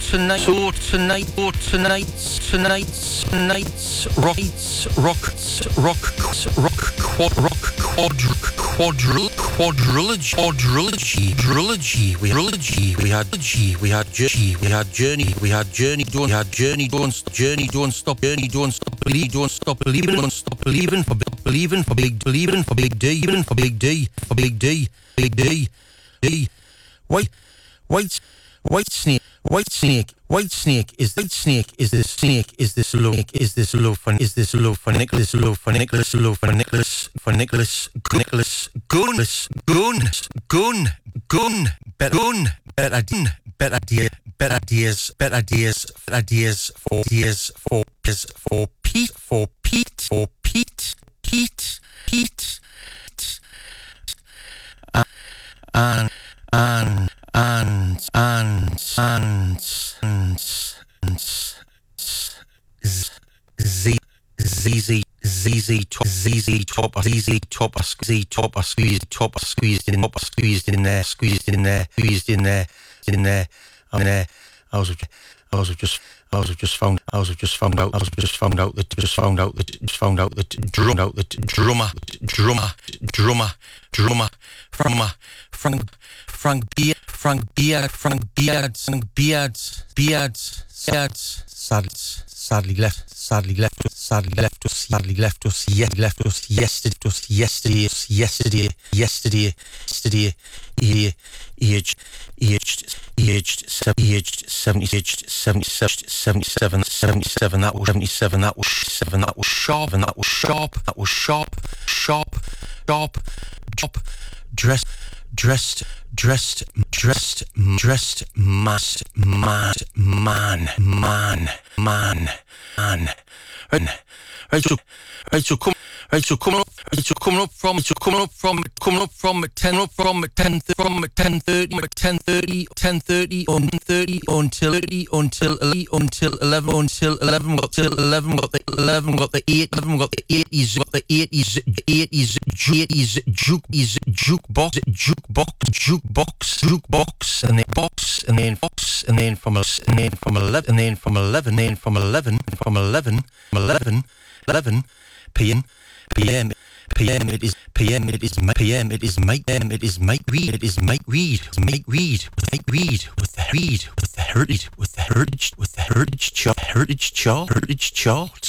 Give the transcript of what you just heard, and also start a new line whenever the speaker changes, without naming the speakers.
tonight's quadrilogy. We had journey, don't stop believing for big D. White snake. Is this love for Nicholas? Better ideas for Pete. Squeezed in there. I was just found out that drummer Frank Beards sadly left us yesterday aged 77. That was sharp. Dressed man. Right, so coming up from 10:30 until 11 got the 80s jukebox and then from 11 p.m. It is Mike Reed with the heritage chart.